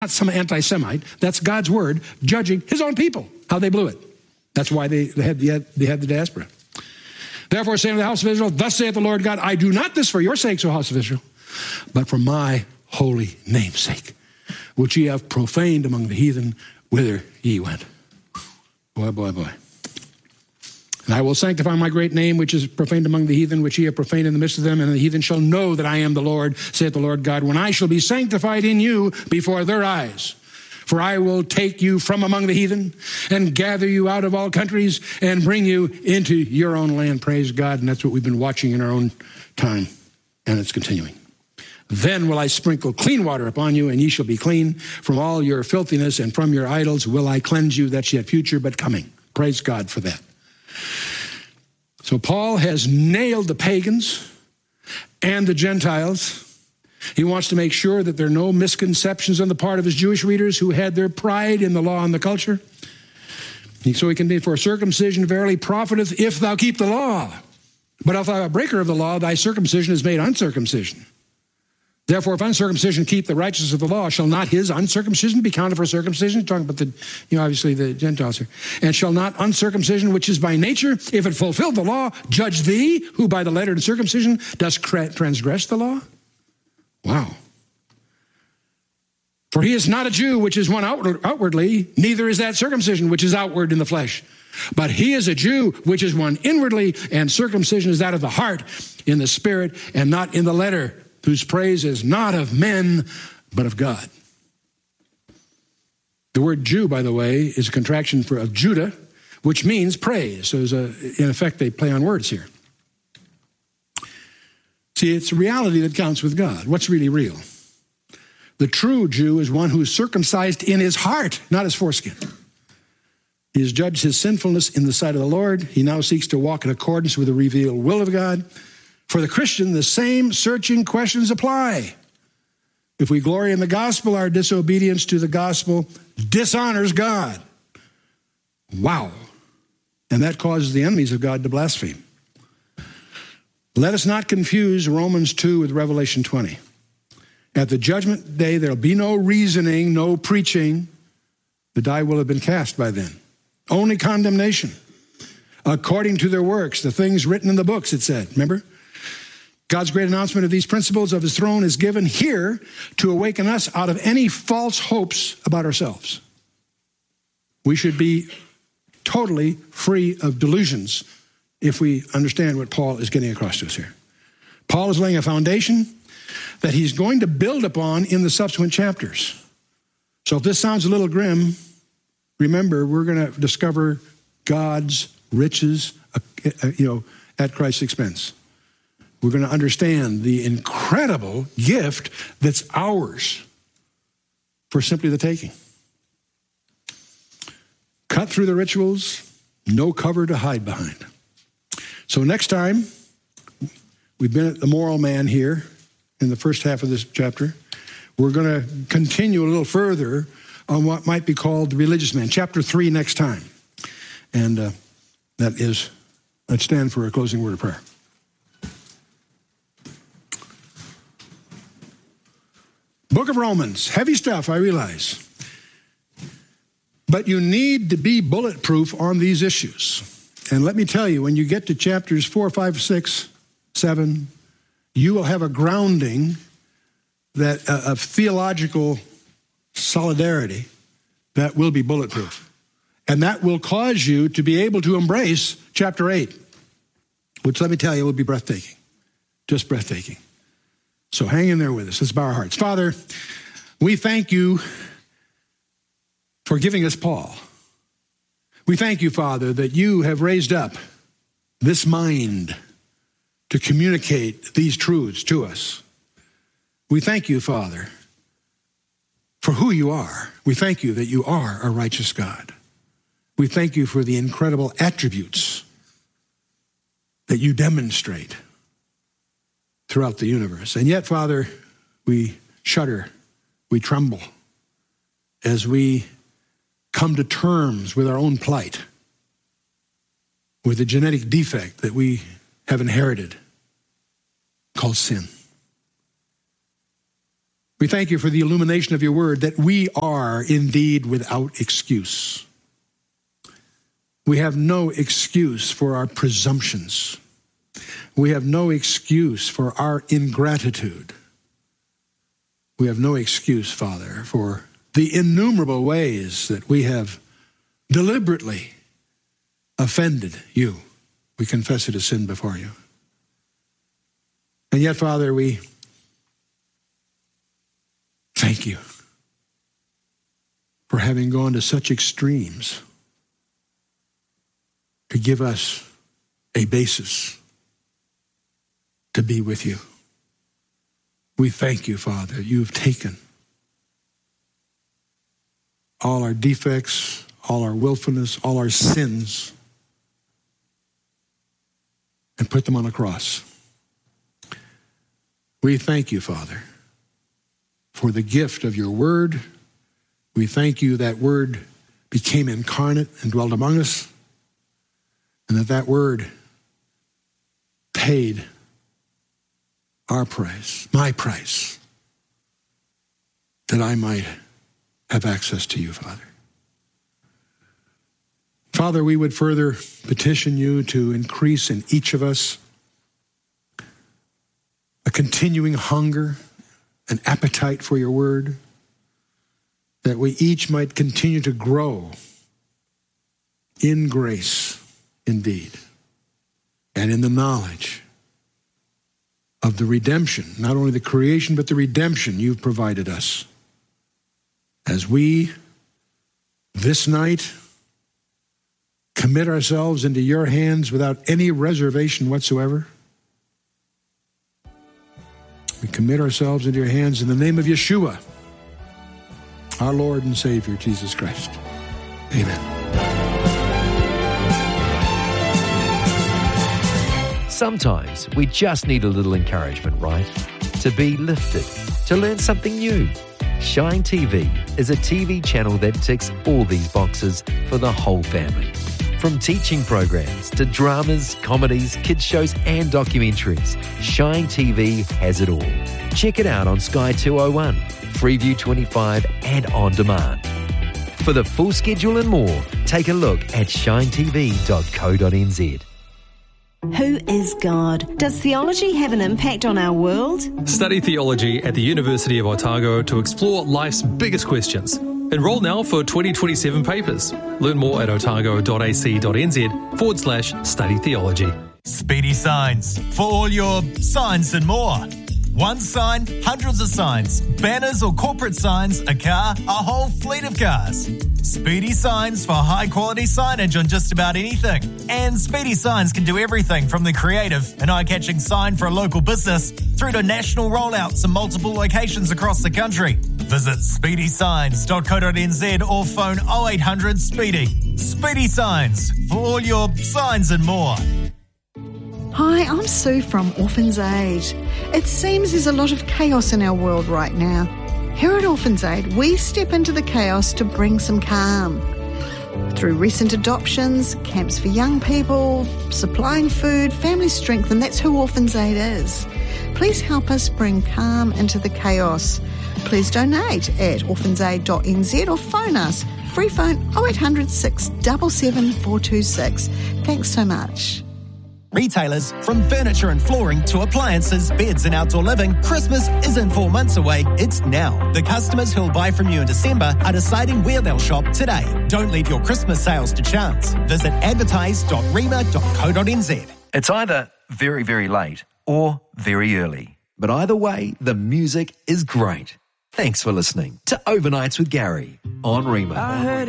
some anti-Semite. That's God's word judging his own people, how they blew it. That's why they had the diaspora. Therefore, saying to the house of Israel, thus saith the Lord God, I do not this for your sakes, O house of Israel, but for my holy name's sake, which ye have profaned among the heathen, whither ye went. Boy, boy, boy. And I will sanctify my great name, which is profaned among the heathen, which ye have profaned in the midst of them, and the heathen shall know that I am the Lord, saith the Lord God, when I shall be sanctified in you before their eyes. For I will take you from among the heathen and gather you out of all countries and bring you into your own land. Praise God. And that's what we've been watching in our own time. And it's continuing. Then will I sprinkle clean water upon you, and ye shall be clean. From all your filthiness and from your idols will I cleanse you. That's yet future, but coming. Praise God for that. So Paul has nailed the pagans and the Gentiles. He wants to make sure that there are no misconceptions on the part of his Jewish readers who had their pride in the law and the culture. So he can be, for circumcision verily profiteth if thou keep the law. But if thou art a breaker of the law, thy circumcision is made uncircumcision. Therefore, if uncircumcision keep the righteousness of the law, shall not his uncircumcision be counted for circumcision? Talking about obviously the Gentiles here. And shall not uncircumcision, which is by nature, if it fulfilled the law, judge thee, who by the letter of circumcision dost transgress the law? Wow. For he is not a Jew, which is one outwardly, neither is that circumcision, which is outward in the flesh. But he is a Jew, which is one inwardly, and circumcision is that of the heart, in the spirit, and not in the letter, whose praise is not of men, but of God. The word Jew, by the way, is a contraction of Judah, which means praise. So in effect, they play on words here. See, it's reality that counts with God. What's really real? The true Jew is one who is circumcised in his heart, not his foreskin. He has judged his sinfulness in the sight of the Lord. He now seeks to walk in accordance with the revealed will of God. For the Christian, the same searching questions apply. If we glory in the gospel, our disobedience to the gospel dishonors God. Wow. And that causes the enemies of God to blaspheme. Let us not confuse Romans 2 with Revelation 20. At the judgment day, there'll be no reasoning, no preaching. The die will have been cast by then. Only condemnation. According to their works, the things written in the books, it said. Remember? God's great announcement of these principles of his throne is given here to awaken us out of any false hopes about ourselves. We should be totally free of delusions if we understand what Paul is getting across to us here. Paul is laying a foundation that he's going to build upon in the subsequent chapters. So if this sounds a little grim, remember, we're going to discover God's riches, at Christ's expense. We're going to understand the incredible gift that's ours for simply the taking. Cut through the rituals, no cover to hide behind. So next time, we've been at the moral man here in the first half of this chapter. We're going to continue a little further on what might be called the religious man. Chapter 3 next time. And let's stand for a closing word of prayer. Book of Romans, heavy stuff, I realize. But you need to be bulletproof on these issues. And let me tell you, when you get to chapters 4, 5, 6, 7, you will have a grounding that of theological solidarity that will be bulletproof. And that will cause you to be able to embrace chapter 8, which, let me tell you, will be breathtaking. Just breathtaking. So hang in there with us. Let's bow our hearts. Father, we thank you for giving us Paul. We thank you, Father, that you have raised up this mind to communicate these truths to us. We thank you, Father, for who you are. We thank you that you are a righteous God. We thank you for the incredible attributes that you demonstrate throughout the universe. And yet, Father, we shudder, we tremble as we come to terms with our own plight, with the genetic defect that we have inherited called sin. We thank you for the illumination of your word, that we are indeed without excuse. We have no excuse for our presumptions. We have no excuse for our ingratitude. We have no excuse, Father, for the innumerable ways that we have deliberately offended you. We confess it as sin before you. And yet, Father, we thank you for having gone to such extremes to give us a basis to be with you. We thank you, Father. You've taken all our defects, all our willfulness, all our sins, and put them on a cross. We thank you, Father, for the gift of your word. We thank you that word became incarnate and dwelt among us, and that word paid our price, my price, that I might have access to you, Father. Father, we would further petition you to increase in each of us a continuing hunger, an appetite for your word, that we each might continue to grow in grace indeed, and in the knowledge of the redemption, not only the creation, but the redemption you've provided us. As we, this night, commit ourselves into your hands without any reservation whatsoever, we commit ourselves into your hands in the name of Yeshua, our Lord and Savior, Jesus Christ. Amen. Sometimes we just need a little encouragement, right? To be lifted, to learn something new. Shine TV is a TV channel that ticks all these boxes for the whole family. From teaching programs to dramas, comedies, kids shows and documentaries, Shine TV has it all. Check it out on Sky 201, Freeview 25 and on demand. For the full schedule and more, take a look at shinetv.co.nz. Who is God? Does theology have an impact on our world? Study theology at the University of Otago to explore life's biggest questions. Enroll now for 2027 papers. Learn more at otago.ac.nz/study theology. Speedy Signs, for all your signs and more. One sign, hundreds of signs, banners or corporate signs, a car, a whole fleet of cars. Speedy Signs for high quality signage on just about anything. And Speedy Signs can do everything from the creative and eye-catching sign for a local business through to national rollouts in multiple locations across the country. Visit speedysigns.co.nz or phone 0800 Speedy. Speedy Signs for all your signs and more. Hi, I'm Sue from Orphans Aid. It seems there's a lot of chaos in our world right now. Here at Orphans Aid, we step into the chaos to bring some calm. Through recent adoptions, camps for young people, supplying food, family strength, and that's who Orphans Aid is. Please help us bring calm into the chaos. Please donate at orphansaid.nz or phone us. Free phone 0800 677 426. Thanks so much. Retailers, from furniture and flooring to appliances, beds and outdoor living, Christmas isn't 4 months away, it's now. The customers who'll buy from you in December are deciding where they'll shop today. Don't leave your Christmas sales to chance. Visit advertise.rema.co.nz. It's either very, very late or very early. But either way, the music is great. Thanks for listening to Overnights with Gary on Rema.